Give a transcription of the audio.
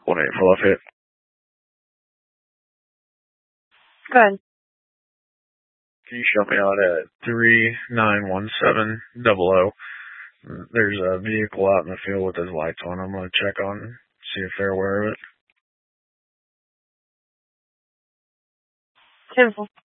1-8 for Lafayette. Go ahead. Can you show me out at 391700? There's a vehicle out in the field with his lights on. I'm going to check on, see if they're aware of it. 10-4.